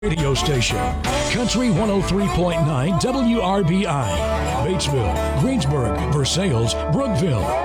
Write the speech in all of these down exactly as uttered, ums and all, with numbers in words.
Radio station, Country one oh three point nine W R B I, Batesville, Greensburg, Versailles, Brookville.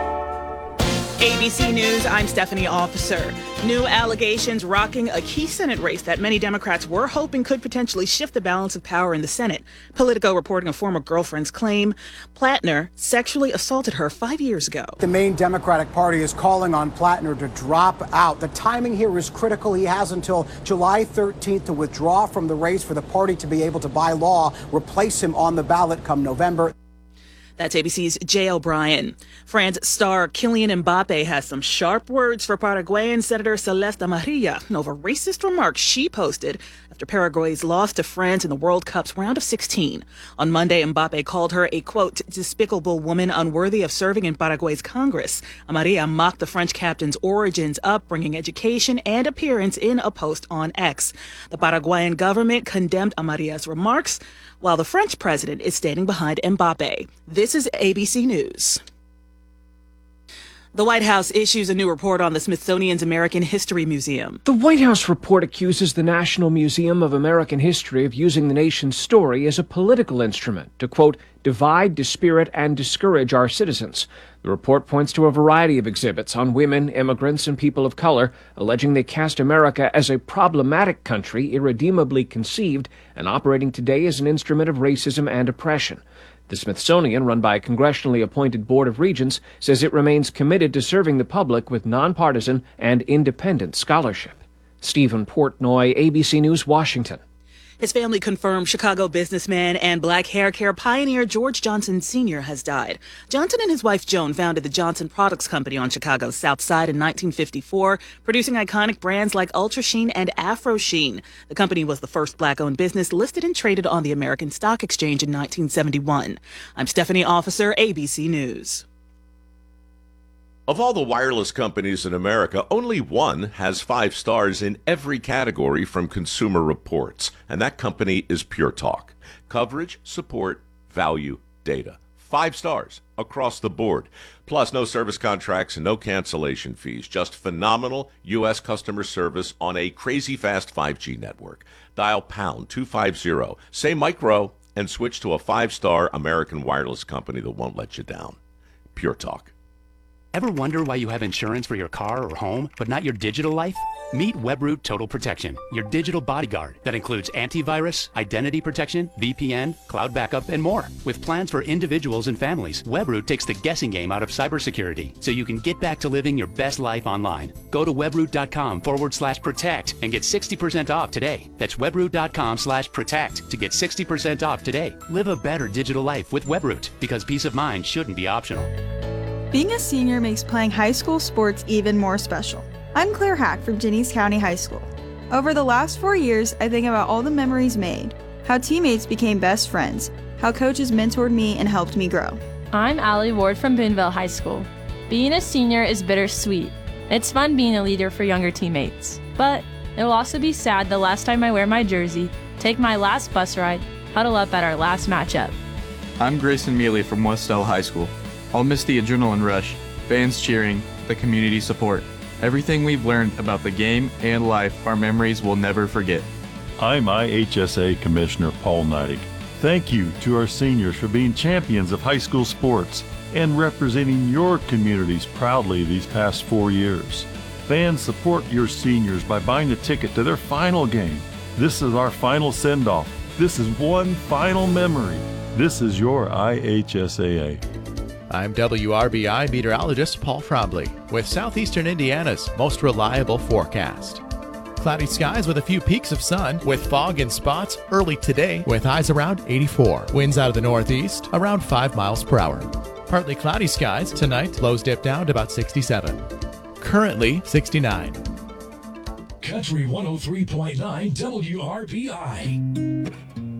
A B C News, I'm Stephanie Officer. New allegations rocking a key Senate race that many Democrats were hoping could potentially shift the balance of power in the Senate. Politico reporting a former girlfriend's claim Plattner sexually assaulted her five years ago. The main Democratic Party is calling on Plattner to drop out. The timing here is critical. He has until July thirteenth to withdraw from the race for the party to be able to, by law, replace him on the ballot come November. That's A B C's Jay O'Brien. France star Kylian Mbappe has some sharp words for Paraguayan Senator Celeste Amarilla over racist remarks she posted after Paraguay's loss to France in the World Cup's round of sixteen. On Monday, Mbappe called her a, quote, despicable woman unworthy of serving in Paraguay's Congress. Amarilla mocked the French captain's origins, upbringing, education, and appearance in a post on X. The Paraguayan government condemned Amarilla's remarks, while the French president is standing behind Mbappe. This is A B C News. The White House issues a new report on the Smithsonian's American History Museum. The White House report accuses the National Museum of American History of using the nation's story as a political instrument to, quote, divide, dispirit, and discourage our citizens. The report points to a variety of exhibits on women, immigrants, and people of color, alleging they cast America as a problematic country irredeemably conceived and operating today as an instrument of racism and oppression. The Smithsonian, run by a congressionally appointed board of regents, says it remains committed to serving the public with nonpartisan and independent scholarship. Stephen Portnoy, A B C News, Washington. His family confirmed Chicago businessman and black hair care pioneer George Johnson Senior has died. Johnson and his wife Joan founded the Johnson Products Company on Chicago's South Side in nineteen fifty-four, producing iconic brands like Ultra Sheen and Afro Sheen. The company was the first black-owned business listed and traded on the American Stock Exchange in nineteen seventy-one. I'm Stephanie Officer, A B C News. Of all the wireless companies in America, only one has five stars in every category from Consumer Reports, and that company is Pure Talk. Coverage, support, value, data. Five stars across the board. Plus, no service contracts and no cancellation fees. Just phenomenal U S customer service on a crazy fast five G network. Dial pound two fifty, say micro, and switch to a five-star American wireless company that won't let you down. Pure Talk. Ever wonder why you have insurance for your car or home, but not your digital life? Meet Webroot Total Protection, your digital bodyguard that includes antivirus, identity protection, V P N, cloud backup, and more. With plans for individuals and families, Webroot takes the guessing game out of cybersecurity so you can get back to living your best life online. Go to webroot.com forward slash protect and get sixty percent off today. That's webroot.com slash protect to get sixty percent off today. Live a better digital life with Webroot, because peace of mind shouldn't be optional. Being a senior makes playing high school sports even more special. I'm Claire Hack from Jennings County High School. Over the last four years, I think about all the memories made, how teammates became best friends, how coaches mentored me and helped me grow. I'm Allie Ward from Boonville High School. Being a senior is bittersweet. It's fun being a leader for younger teammates, but it will also be sad the last time I wear my jersey, take my last bus ride, huddle up at our last matchup. I'm Grayson Mealy from Westell High School. I'll miss the adrenaline rush, fans cheering, the community support. Everything we've learned about the game and life, our memories will never forget. I'm I H S A Commissioner Paul Neidig. Thank you to our seniors for being champions of high school sports and representing your communities proudly these past four years. Fans, support your seniors by buying a ticket to their final game. This is our final send-off. This is one final memory. This is your I H S A A. I'm W R B I meteorologist Paul Frobley with southeastern Indiana's most reliable forecast. Cloudy skies with a few peaks of sun with fog in spots early today with highs around eighty-four. Winds out of the northeast around five miles per hour. Partly cloudy skies tonight, lows dip down to about sixty-seven. Currently sixty-nine. Country one oh three point nine W R B I.